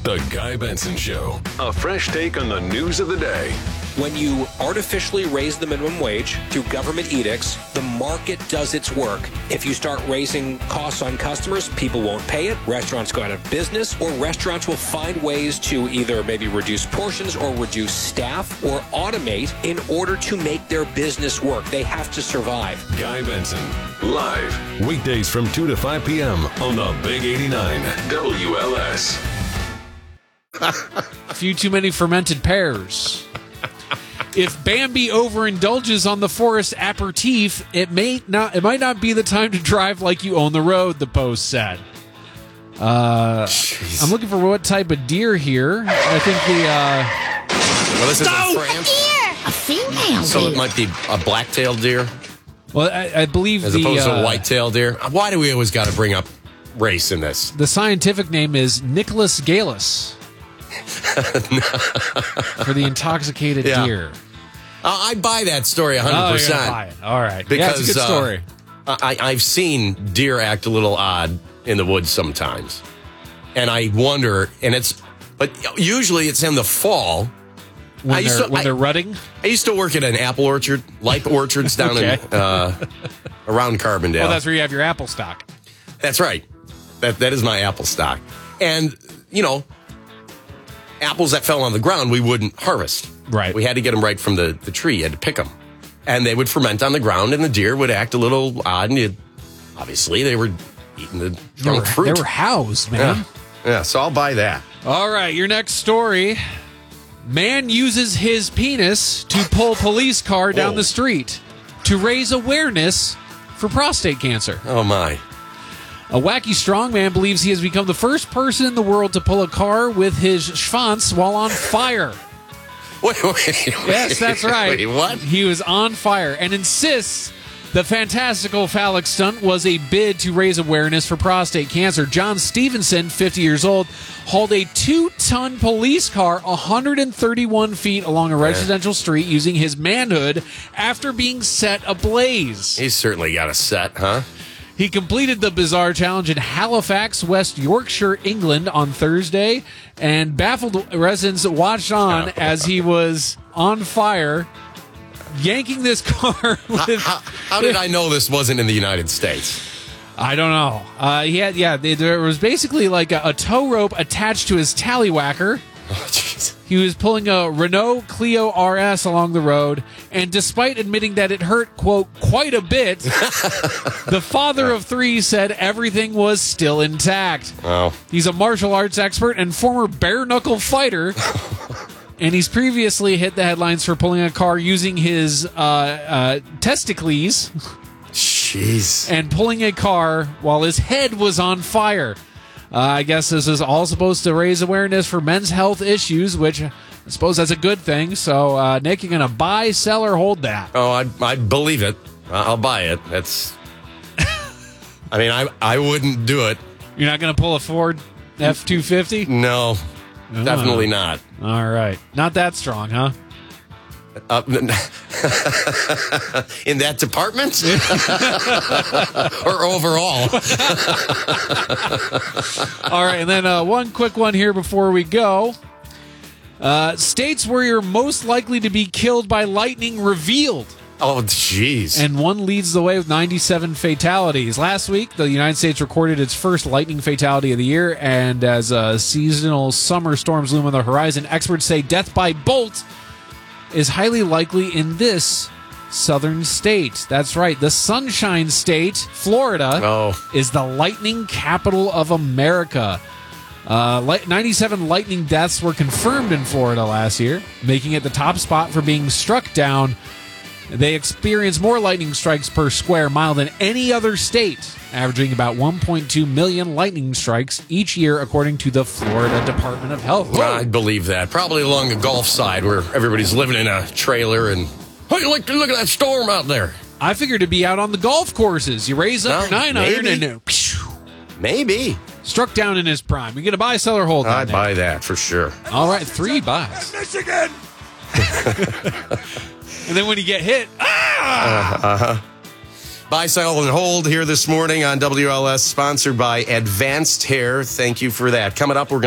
The Guy Benson Show. A fresh take on the news of the day. When you artificially raise the minimum wage through government edicts, the market does its work. If you start raising costs on customers, people won't pay it, restaurants go out of business, or restaurants will find ways to either maybe reduce portions or reduce staff or automate in order to make their business work. They have to survive. Guy Benson, live, weekdays from 2 to 5 p.m. on the Big 89 WLS. A few too many fermented pears. If Bambi overindulges on the forest aperitif, it might not be the time to drive like you own the road, the Post said. I'm looking for what type of deer here. I think Well, this is in France. A female So deer. it might be a black-tailed deer well, I believe as opposed to a white-tailed deer. Why do we always got to bring up race in this? the scientific name is Nicholas Gallus for the intoxicated Yeah. deer. I buy that story 100%. Oh, you're gonna buy it. All right. Because it's a good story. I've seen deer act a little odd in the woods sometimes. And I wonder, but usually it's in the fall. When they're rutting? I used to work at an apple orchard, Lipe Orchards down in around Carbondale. Well, that's where you have your apple stock. That's right. That is my apple stock. And, apples that fell on the ground, we wouldn't harvest. Right. We had to get them right from the tree. You had to pick them. And they would ferment on the ground, and the deer would act a little odd. And obviously, they were eating the drunk fruit. They were housed, man. Yeah, so I'll buy that. All right, your next story. Man uses his penis to pull police car down the street to raise awareness for prostate cancer. Oh, my. A wacky strongman believes he has become the first person in the world to pull a car with his schwanz while on fire. Wait. Yes, that's right. Wait, what? He was on fire and insists the fantastical phallic stunt was a bid to raise awareness for prostate cancer. John Stevenson, 50 years old, hauled a 2-ton police car 131 feet along a residential street using his manhood after being set ablaze. He's certainly got a set, huh? He completed the bizarre challenge in Halifax, West Yorkshire, England on Thursday, and baffled residents watched on as he was on fire, yanking this car with... How did I know this wasn't in the United States? I don't know. There was basically like a tow rope attached to his tallywhacker. Oh, jeez. He was pulling a Renault Clio RS along the road, and despite admitting that it hurt, quote, quite a bit, the father of 3 said everything was still intact. Oh. He's a martial arts expert and former bare-knuckle fighter, and he's previously hit the headlines for pulling a car using his testicles Jeez. and pulling a car while his head was on fire. I guess this is all supposed to raise awareness for men's health issues, which I suppose that's a good thing. So, Nick, you're going to buy, sell, or hold that? Oh, I believe it. I'll buy it. That's... I mean, I wouldn't do it. You're not going to pull a Ford F-250? No, definitely not. All right. Not that strong, huh? In that department? Or overall? All right, and then one quick one here before we go. States where you're most likely to be killed by lightning revealed. Oh, jeez. And one leads the way with 97 fatalities. Last week, the United States recorded its first lightning fatality of the year, and as seasonal summer storms loom on the horizon, experts say death by bolt is highly likely in this southern state. That's right, the Sunshine State, Florida, is the lightning capital of America. 97 lightning deaths were confirmed in Florida last year, making it the top spot for being struck down. They experience more lightning strikes per square mile than any other state, averaging about 1.2 million lightning strikes each year, according to the Florida Department of Health. I believe that. Probably along the Gulf side where everybody's living in a trailer and, hey, look at that storm out there. I figured to be out on the golf courses. You raise up your 9-iron and maybe. Struck down in his prime. You're going to buy, sell, or hold that? I'd buy that for sure. All right, 3 buys. Michigan! And then when you get hit, Buy, sell, and hold here this morning on WLS, sponsored by Advanced Hair. Thank you for that. Coming up, we're going